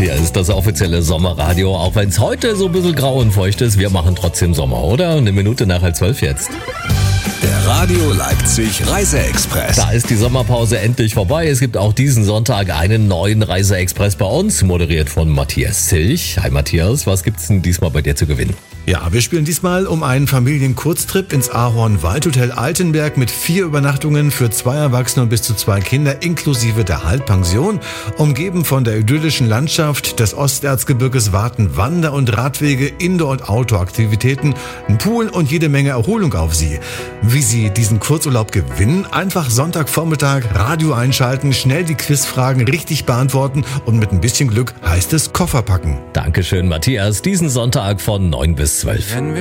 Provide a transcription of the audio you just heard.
Hier ist das offizielle Sommerradio, auch wenn es heute so ein bisschen grau und feucht ist. Wir machen trotzdem Sommer, oder? Eine Minute nach 12 jetzt. Der Radio Leipzig Reiseexpress. Da ist die Sommerpause endlich vorbei. Es gibt auch diesen Sonntag einen neuen Reiseexpress bei uns, moderiert von Matthias Zilch. Hi Matthias, was gibt's denn diesmal bei dir zu gewinnen? Ja, wir spielen diesmal um einen Familienkurztrip ins Ahorn-Waldhotel Altenberg mit 4 Übernachtungen für 2 Erwachsene und bis zu 2 Kinder inklusive der Halbpension. Umgeben von der idyllischen Landschaft des Osterzgebirges warten Wander- und Radwege, Indoor- und Outdoor-Aktivitäten, ein Pool und jede Menge Erholung auf Sie. Wie Sie diesen Kurzurlaub gewinnen? Einfach Sonntagvormittag Radio einschalten, schnell die Quizfragen richtig beantworten und mit ein bisschen Glück heißt es Koffer packen. Dankeschön Matthias, diesen Sonntag von 9 bis 12.